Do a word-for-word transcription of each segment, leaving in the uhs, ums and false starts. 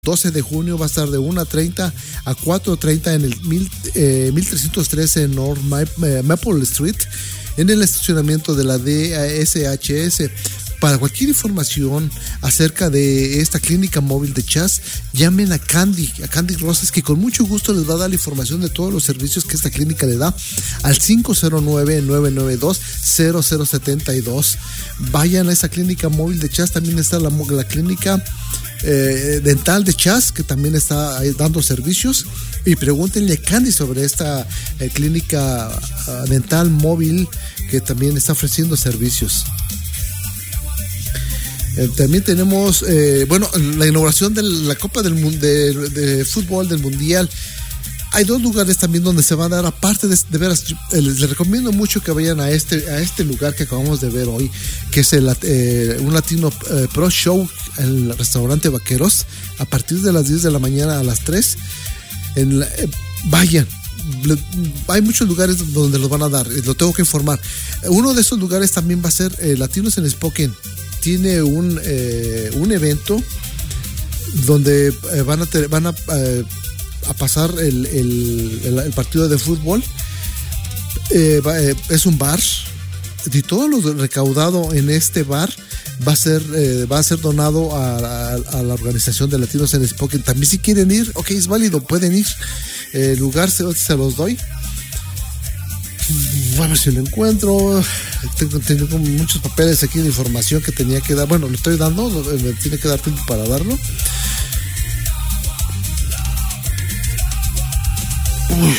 doce de junio va a estar de una treinta a cuatro treinta en el mil, eh, mil trescientos trece North Maple Street, en el estacionamiento de la D S H S. Para cualquier información acerca de esta clínica móvil de Chas, llamen a Candy, a Candy Rosas, que con mucho gusto les va a dar la información de todos los servicios que esta clínica le da al cinco cero nueve, nueve nueve dos, cero cero siete dos. Vayan a esa clínica móvil de Chas. También está la, la clínica eh, dental de Chas, que también está ahí dando servicios, y pregúntenle a Candy sobre esta eh, clínica uh, dental móvil que también está ofreciendo servicios. Eh, también tenemos, eh, bueno, la inauguración de la Copa del de, de Fútbol del Mundial. Hay dos lugares también donde se van a dar, aparte de, de veras, les, les recomiendo mucho que vayan a este, a este lugar que acabamos de ver hoy, que es el, eh, un Latino eh, Pro Show en el restaurante Vaqueros, a partir de las diez de la mañana a las tres. En la, eh, vayan. Hay muchos lugares donde los van a dar, lo tengo que informar. Uno de esos lugares también va a ser eh, Latinos en Spokane. Tiene un, eh, un evento donde eh, van a, te, van a, eh, a pasar el, el, el, el partido de fútbol. Eh, va, eh, es un bar, y todo lo recaudado en este bar va a ser, eh, va a ser donado a, a, a la organización de Latinos en Spokane. También, si quieren ir, ok, es válido, pueden ir. El lugar se, se los doy. Voy a ver si lo encuentro. Tengo, tengo muchos papeles aquí de información que tenía que dar. Bueno, lo estoy dando, me tiene que dar tiempo para darlo. Uy.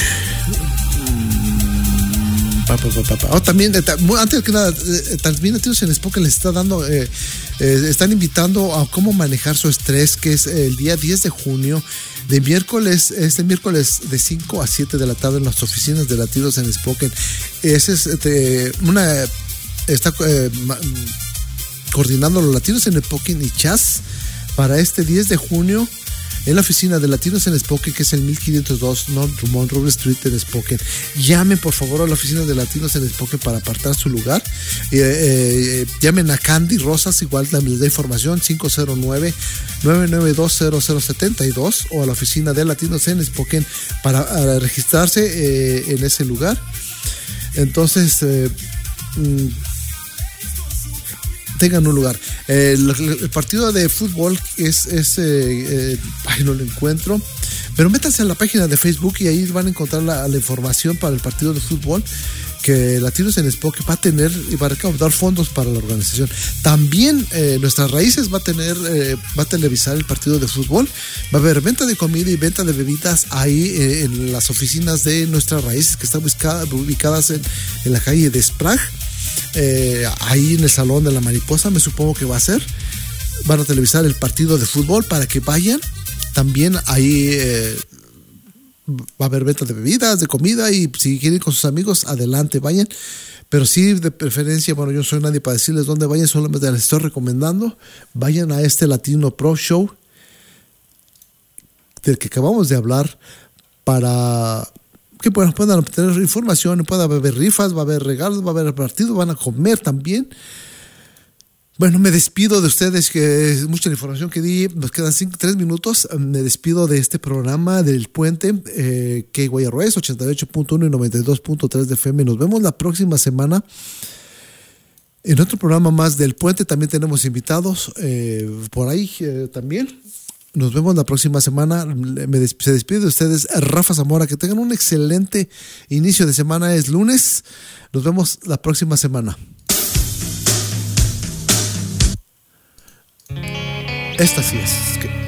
Pa, pa, pa, pa, pa. Oh, también, antes que nada, también Latinos en Spokane les está dando, eh, eh, están invitando a cómo manejar su estrés, que es el día diez de junio, de miércoles, este miércoles de cinco a siete de la tarde en las oficinas de Latinos en Spokane. Ese es este, una, está eh, ma, coordinando los Latinos en Spokane y Chas para este diez de junio en la oficina de Latinos en Spokane, que es el mil quinientos dos North Monroe Street en Spokane. Llamen por favor a la oficina de Latinos en Spokane para apartar su lugar. Eh, eh, llamen a Candy Rosas, igual les da información, cinco cero nueve, nueve nueve dos, cero cero siete dos, o a la oficina de Latinos en Spokane para, para registrarse eh, en ese lugar. Entonces, eh, mm, tengan un lugar. Eh, el, el partido de fútbol es, es eh, eh, ay, no lo encuentro, pero métanse a la página de Facebook y ahí van a encontrar la, la información para el partido de fútbol que Latinos en Spokane va a tener y va a recaudar fondos para la organización. También eh, Nuestras Raíces va a tener, eh, va a televisar el partido de fútbol. Va a haber venta de comida y venta de bebidas ahí eh, en las oficinas de Nuestras Raíces, que están ubicadas, ubicadas en, en la calle de Sprague. Eh, ahí en el Salón de la Mariposa, me supongo que va a ser. Van a televisar el partido de fútbol para que vayan. También ahí eh, va a haber venta de bebidas, de comida, y si quieren ir con sus amigos, adelante, vayan. Pero sí, de preferencia, bueno, yo no soy nadie para decirles dónde vayan, solamente les estoy recomendando. Vayan a este Latino Pro Show del que acabamos de hablar, para que bueno, puedan obtener información, pueda haber rifas, va a haber regalos, va a haber partidos, van a comer también. Bueno, me despido de ustedes, que es mucha la información que di, nos quedan cinco, tres minutos. Me despido de este programa del Puente, eh, K Y R S ochenta y ocho punto uno y noventa y dos punto tres de F M. Nos vemos la próxima semana en otro programa más del Puente. También tenemos invitados eh, por ahí eh, también. Nos vemos la próxima semana. Me des- se despide de ustedes Rafa Zamora. Que tengan un excelente inicio de semana. Es lunes. Nos vemos la próxima semana. Esta sí es.